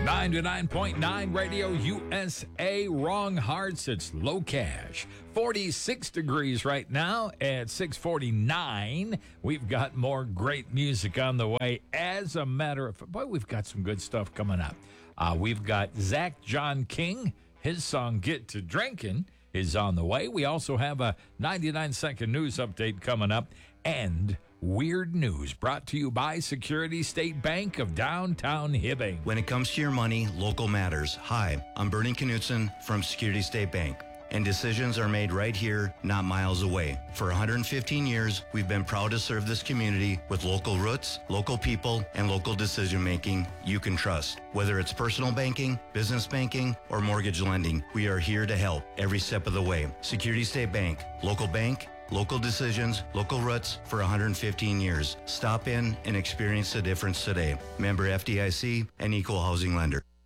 99.9 Radio USA. Wrong Hearts. It's Low Cash. 46 degrees right now at 6:49. We've got more great music on the way. As a matter of fact, boy, we've got some good stuff coming up. We've got Zach John King. His song Get to Drinking is on the way. We also have a 99-second news update coming up. And weird news brought to you by Security State Bank of downtown Hibbing. When it comes to your money, local matters. Hi, I'm Bernie Knutson from Security State Bank, and decisions are made right here, not miles away. For 115 years, we've been proud to serve this community with local roots, local people, and local decision-making you can trust. Whether it's personal banking, business banking, or mortgage lending, we are here to help every step of the way. Security State Bank, local decisions, local roots for 115 years. Stop in and experience the difference today. Member FDIC and Equal Housing Lender.